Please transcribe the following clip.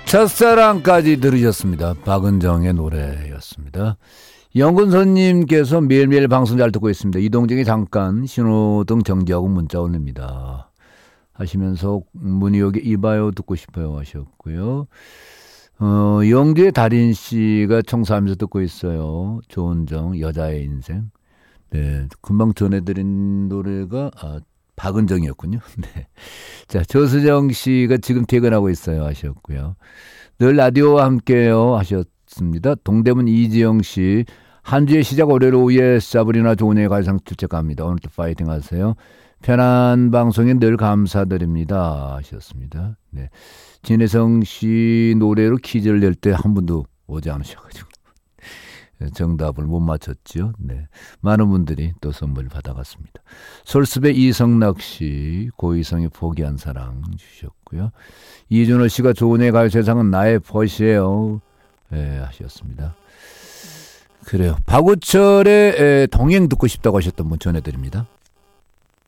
첫사랑까지 들으셨습니다. 박은정의 노래였습니다. 영근선님께서 매일매일 방송 잘 듣고 있습니다. 이동 중에 잠깐 신호등 정지하고 문자 올립니다 하시면서 문희옥의 이봐요 듣고 싶어요 하셨고요. 영주의 달인씨가 청소하면서 듣고 있어요. 조은정 여자의 인생. 네, 금방 전해드린 노래가 박은정이었군요. 네. 자, 조수정 씨가 지금 퇴근하고 있어요 하셨고요. 늘 라디오와 함께요 하셨습니다. 동대문 이지영 씨, 한 주의 시작 월요일 오후에 사브리나 조은혜의 가요상 출첵합니다. 오늘도 파이팅 하세요. 편한 방송에 늘 감사드립니다 하셨습니다. 네. 진혜성 씨 노래로 퀴즈를 낼 때 한 분도 오지 않으셔가지고 정답을 못 맞췄죠. 네. 많은 분들이 또 선물 받아갔습니다. 솔습의 이성락 씨, 고이성의 포기한 사랑 주셨고요. 이준호 씨가 조은혜의 가요세상은 나의 벗이에요. 네, 하셨습니다. 그래요. 박우철의 동행 듣고 싶다고 하셨던 분 전해드립니다.